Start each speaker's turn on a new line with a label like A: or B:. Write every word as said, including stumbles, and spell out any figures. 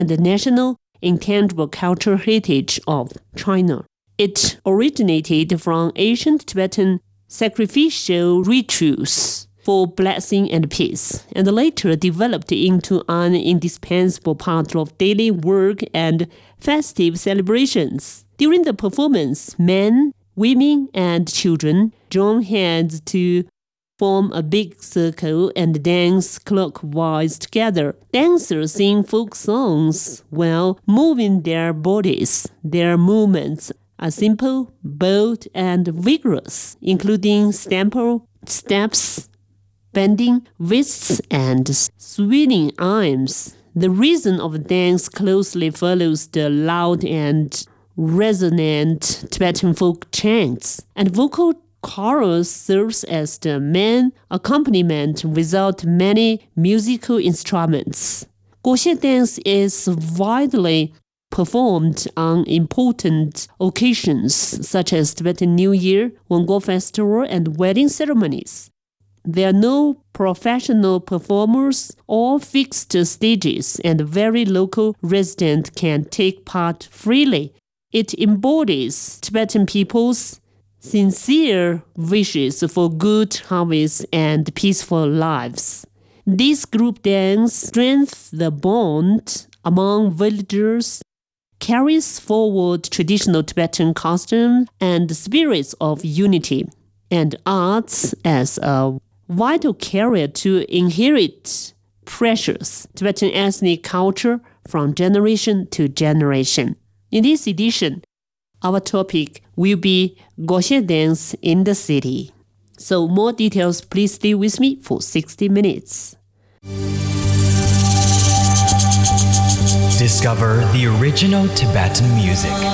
A: and the national intangible cultural heritage of China. It originated from ancient Tibetan sacrificial rituals for blessing and peace, and later developed into an indispensable part of daily work and festive celebrations. During the performance, men, women, and children join hands to form a big circle and dance clockwise together. Dancers sing folk songs while moving their bodies. Their movements are simple, bold, and vigorous, including stample, steps, bending wrists, and swinging arms. The rhythm of dance closely follows the loud and resonant Tibetan folk chants, and vocal chorus serves as the main accompaniment without many musical instruments. Guoxie dance is widely performed on important occasions such as Tibetan New Year, Wenguo Festival, and wedding ceremonies. There are no professional performers or fixed stages, and very local residents can take part freely. It embodies Tibetan people's sincere wishes for good harvests and peaceful lives. This group dance strengthens the bond among villagers, carries forward traditional Tibetan customs and spirits of unity, and acts as a vital carrier to inherit precious Tibetan ethnic culture from generation to generation. In this edition, our topic will be Guoxie dance in the city. So more details, please stay with me for sixty minutes.
B: Discover the original Tibetan music.